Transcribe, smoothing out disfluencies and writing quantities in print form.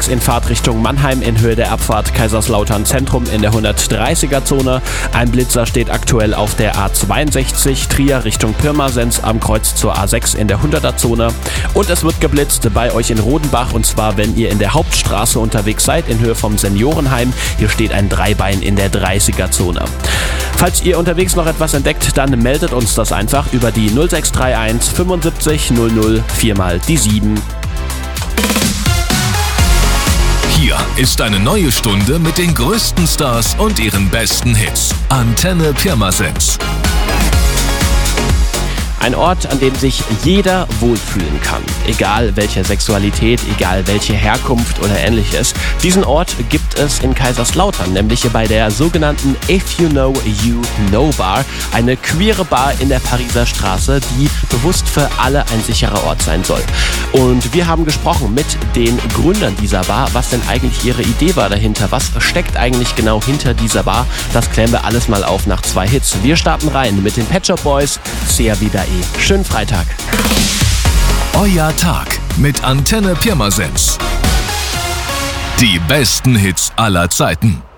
A6 in Fahrtrichtung Mannheim in Höhe der Abfahrt Kaiserslautern Zentrum in der 130er-Zone. Ein Blitzer steht aktuell auf der A62 Trier Richtung Pirmasens am Kreuz zur A6 in der 100er-Zone. Und es wird geblitzt bei euch in Rodenbach, und zwar, wenn ihr in der Hauptstraße unterwegs seid, in Höhe vom Seniorenheim. Hier steht ein Dreibein in der 30er-Zone. Falls ihr unterwegs noch etwas entdeckt, dann meldet uns das einfach über die 0631 75 00 4 mal die 7. Hier ist eine neue Stunde mit den größten Stars und ihren besten Hits. Antenne Pirmasens. Ein Ort, an dem sich jeder wohlfühlen kann. Egal welche Sexualität, egal welche Herkunft oder ähnliches. Diesen Ort gibt es in Kaiserslautern, nämlich bei der sogenannten If You Know, You Know Bar. Eine queere Bar in der Pariser Straße, die bewusst für alle ein sicherer Ort sein soll. Und wir haben gesprochen mit den Gründern dieser Bar, was denn eigentlich ihre Idee war dahinter. Was steckt eigentlich genau hinter dieser Bar? Das klären wir alles mal auf nach 2 Hits. Wir starten rein mit den Pet Shop Boys, Sea Vida E. Schönen Freitag. Euer Tag mit Antenne Pirmasens. Die besten Hits aller Zeiten.